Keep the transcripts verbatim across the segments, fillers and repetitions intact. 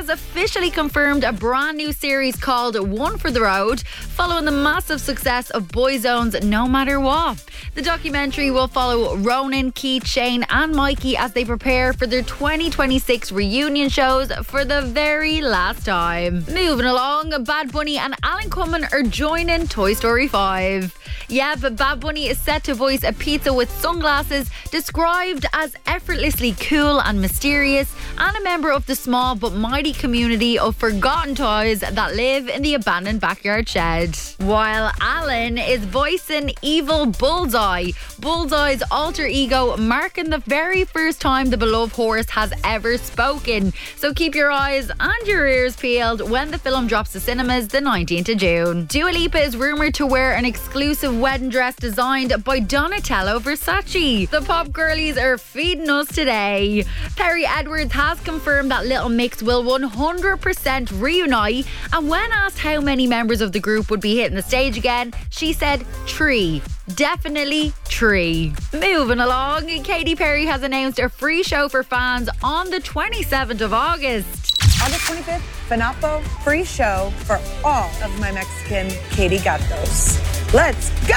has officially confirmed a brand new series called One for the Road, following the massive success of Boyzone's No Matter What. The documentary will follow Ronan, Keith, Shane and Mikey as they prepare for their twenty twenty-six reunion shows for the very last time. Moving along, Bad Bunny and Alan Cumming are joining Toy Story five. Yeah, but Bad Bunny is set to voice a pizza with sunglasses, described as effortlessly cool and mysterious, and a member of the small but mighty community of forgotten toys that live in the abandoned backyard shed. While Alan is voicing evil Bullseye, Bullseye's alter ego, marking the very first time the beloved horse has ever spoken. So keep your eyes and your ears peeled when the film drops to cinemas the nineteenth of June. Dua Lipa is rumoured to wear an exclusive wedding dress designed by Donatella Versace. The pop girlies are feeding us today. Perry Edwards has confirmed that Little Mix will one hundred percent reunite, and when asked how many members of the group would be hitting the stage again, she said three. Definitely three. Moving along, Katy Perry has announced a free show for fans on the twenty-seventh of August. August twenty-fifth, Fanapo, free show for all of my Mexican Katy Gatos. Let's go!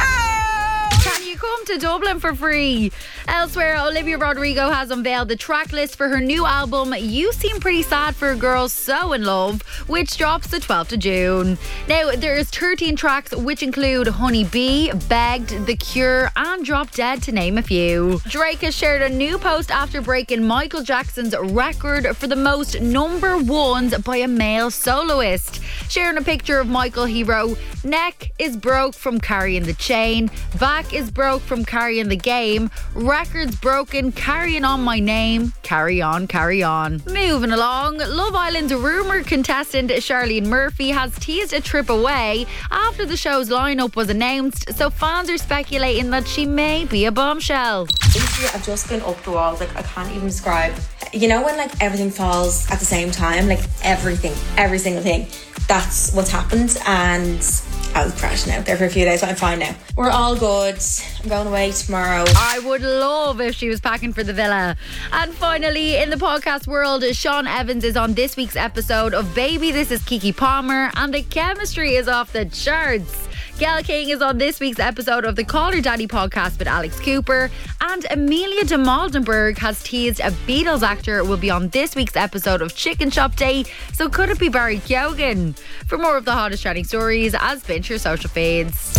Can you come to Dublin for free? Elsewhere, Olivia Rodrigo has unveiled the track list for her new album, You Seem Pretty Sad for a Girl So In Love, which drops the twelfth of June. Now, there's thirteen tracks, which include Honey Bee, Begged, The Cure, and Drop Dead, to name a few. Drake has shared a new post after breaking Michael Jackson's record for the most number ones by a male soloist. Sharing a picture of Michael, he wrote, "Neck is broke from carrying the chain, back is broke from carrying the game, records broken, carrying on my name, carry on, carry on." Moving along, Love Island's rumoured contestant Charlene Murphy has teased a trip away after the show's lineup was announced, so fans are speculating that she may be a bombshell. Basically, I've just been up the walls, like I can't even describe. You know when like everything falls at the same time, like everything, every single thing. That's what's happened, and I was crashing out there for a few days, but I'm fine now. We're all good. I'm going away tomorrow. I would love if she was packing for the villa. And finally, in the podcast world, Sean Evans is on this week's episode of Baby This Is Keke Palmer, and the chemistry is off the charts. Gail King is on this week's episode of the Call Her Daddy podcast with Alex Cooper, and Amelia de Maldenberg has teased a Beatles actor will be on this week's episode of Chicken Shop Day, so could it be Barry Keoghan? For more of the hottest trending stories, as binge your social feeds.